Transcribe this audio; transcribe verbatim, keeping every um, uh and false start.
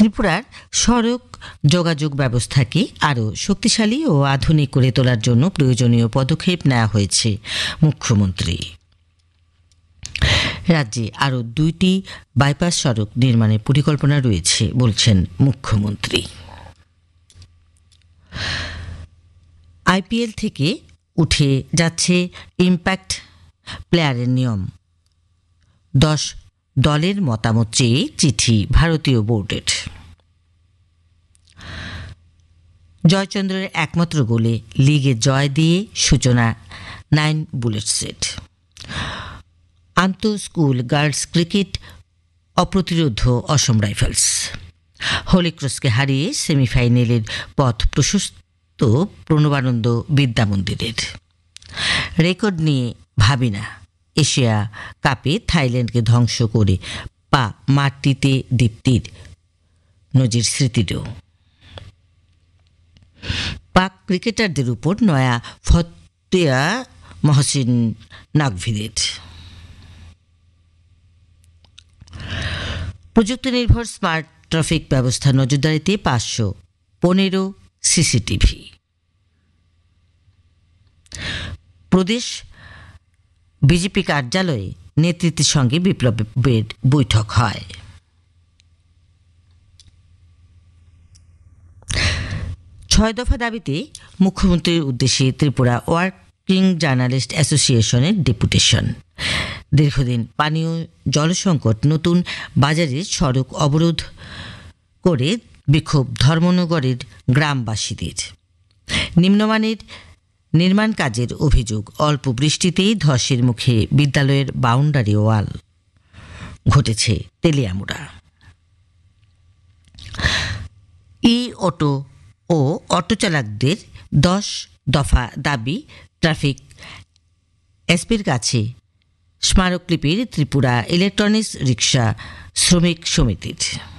ত্রিপুরার সড়ক যোগাযোগ ব্যবস্থাকে আরও শক্তিশালী ও আধুনিক করে তোলার জন্য প্রয়োজনীয় পদক্ষেপ নেওয়া হয়েছে মুখ্যমন্ত্রী। রাজ্যে আরও দুইটি বাইপাস সড়ক নির্মাণের পরিকল্পনা রয়েছে বলছেন মুখ্যমন্ত্রী। আইপিএল থেকে উঠে যাচ্ছে ইম্প্যাক্ট প্লেয়ারের নিয়ম, দশ দলের মতামত চেয়ে চিঠি ভারতীয় বোর্ডের। জয়চন্দ্রের একমাত্র গোলে লিগে জয় দিয়ে সূচনা নাইন বুলেট সেট। আন্তঃ স্কুল গার্লস ক্রিকেট অপ্রতিরোধ অসম রাইফেলস। হলিক্রসকে হারিয়ে সেমিফাইনালের পথ প্রশস্ত প্রণবানন্দ বিদ্যা মন্দিরের। রেকর্ড নিয়ে ভাবি না, এশিয়া কাপে থাইল্যান্ডকে ধ্বংস করে পা মাটিতে দীপ্তির নজির স্মৃতিরও। পাক ক্রিকেটারদের উপর নয়া ফতোয়া মহসিন নাকভিদের। প্রযুক্তি নির্ভর স্মার্ট ট্রাফিক ব্যবস্থা নজরদারিতে পাঁচশো পনেরো সিসিটিভি। প্রদেশ বিজেপি কার্যালয়ে নেতৃত্বের সঙ্গে বিপ্লবের বৈঠক হয়। ছয় দফা দাবিতে মুখ্যমন্ত্রীর উদ্দেশ্যে ত্রিপুরা ওয়ার্কিং জার্নালিস্ট অ্যাসোসিয়েশনের ডেপুটেশন। দীর্ঘদিন পানীয় জল সংকট, নতুন বাজারের সড়ক অবরোধ করে বিক্ষোভ ধর্মনগরের গ্রামবাসীদের। নিম্নমানের নির্মাণ কাজের অভিযোগ, অল্প বৃষ্টিতেই ধসের মুখে বিদ্যালয়ের বাউন্ডারি ওয়াল। ঘটেছে তেলিয়ামুড়া। ই অটো ও অটো চালকদের দশ দফা দাবি ট্রাফিক এসপির কাছে স্মারকলিপির ত্রিপুরা ইলেকট্রনিক্স রিক্সা শ্রমিক সমিতির।